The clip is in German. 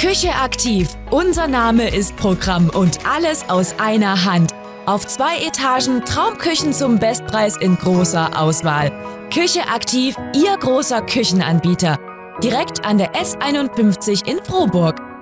Küche aktiv. Unser Name ist Programm und alles aus einer Hand. Auf 2 Etagen Traumküchen zum Bestpreis in großer Auswahl. Küche aktiv, Ihr großer Küchenanbieter. Direkt an der S51 in Frohburg.